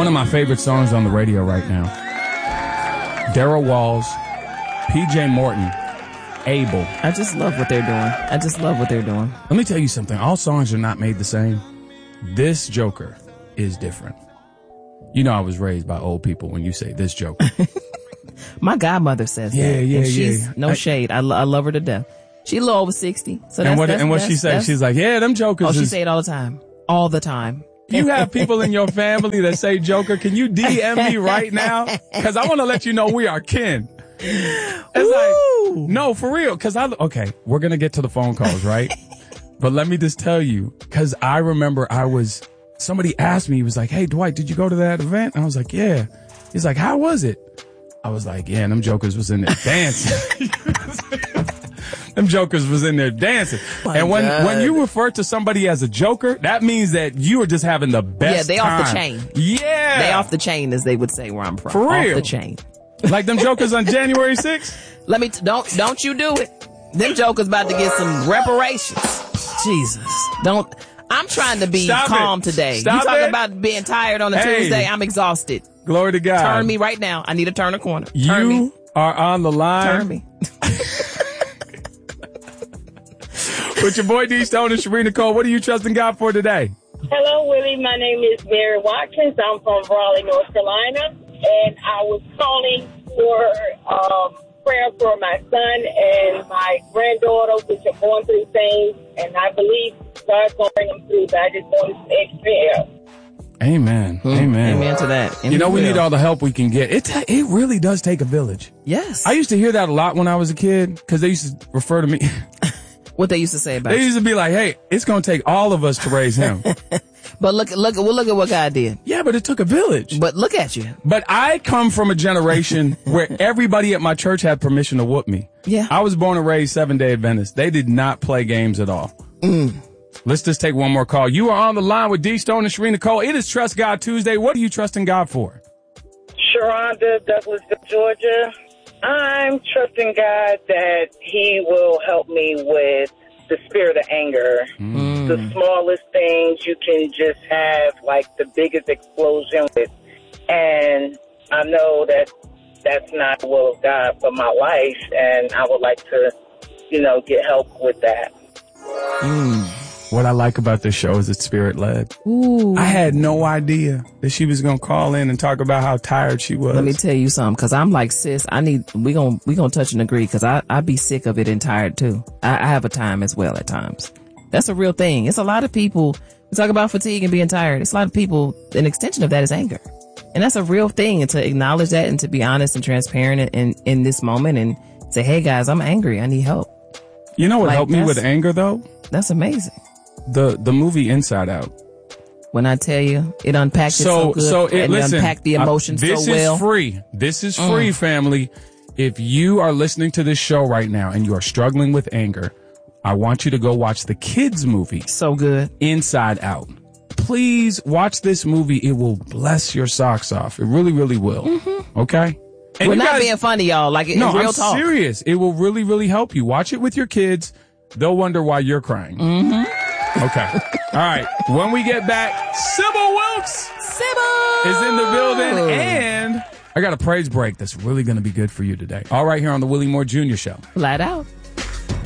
One of my favorite songs on the radio right now. Daryl Walls, PJ Morton, Abel. I just love what they're doing. Let me tell you something. All songs are not made the same. This Joker is different. You know I was raised by old people when you say this Joker. My godmother says that. Yeah. She's no shade. I love her to death. She a little over 60. So and what she says, she's like, yeah, them Jokers. Oh, she say it all the time. All the time. You have people in your family that say Joker. Can you DM me right now? Because I want to let you know we are kin. It's like, no, for real. Because okay, we're going to get to the phone calls, right? But let me just tell you, because I remember somebody asked me, he was like, hey, Dwight, did you go to that event? And I was like, yeah. He's like, how was it? I was like, yeah, them Jokers was in there dancing. Them Jokers was in there dancing. And when you refer to somebody as a Joker, that means that you are just having the best time. Yeah, they off the chain. Yeah. They off the chain, as they would say where I'm from. For real. Off the chain. Like them Jokers on January 6th? Don't you do it. Them Jokers about to get some reparations. Jesus. I'm trying to be calm today. You talking about being tired on a Tuesday? I'm exhausted. Glory to God. Turn me right now. I need to turn a corner. You are on the line. Turn me. With your boy D Stone and Sheree Nicole, what are you trusting God for today? Hello, Willie. My name is Mary Watkins. I'm from Raleigh, North Carolina, and I was calling for prayer for my son and my granddaughter, which are going through things, and I believe God's going to bring them through, but I just wanted some extra help. Amen. Amen. Amen to that. You know, we need all the help we can get. It really does take a village. Yes. I used to hear that a lot when I was a kid, because they used to refer to me. What they used to say about They used to be like, hey, it's going to take all of us to raise him. But look at what God did. Yeah, but it took a village. But look at you. But I come from a generation where everybody at my church had permission to whoop me. Yeah. I was born and raised Seventh-day Adventist. They did not play games at all. Let's just take one more call. You are on the line with D Stone and Sheree Nicole. It is Trust God Tuesday. What are you trusting God for? Sharonda, Douglasville, Georgia. I'm trusting God that He will help me with the spirit of anger. The smallest things you can just have, like the biggest explosion with. And I know that that's not the will of God for my life, and I would like to, get help with that. What I like about this show is it's spirit-led. Ooh. I had no idea that she was going to call in and talk about how tired she was. Let me tell you something, because I'm like, sis, we gonna touch and agree, because I be sick of it and tired too. I have a time as well at times. That's a real thing. It's a lot of people, we talk about fatigue and being tired. It's a lot of people, an extension of that is anger. And that's a real thing, and to acknowledge that and to be honest and transparent in this moment and say, hey guys, I'm angry. I need help. You know what helped me with anger though? That's amazing. The movie Inside Out. When I tell you, it unpacked it so good. Listen, unpacked the emotions so well. This is free, family. If you are listening to this show right now and you are struggling with anger, I want you to go watch the kids movie. So good. Inside Out. Please watch this movie. It will bless your socks off. It really, really will. Okay? And we're not being funny, y'all. Like, it's real I'm talk. Serious. It will really, really help you. Watch it with your kids. They'll wonder why you're crying. Okay. All right. When we get back, Sybil Wilkes is in the building, and I got a praise break that's really going to be good for you today. All right, here on the Willie Moore Jr. Show. Flat out.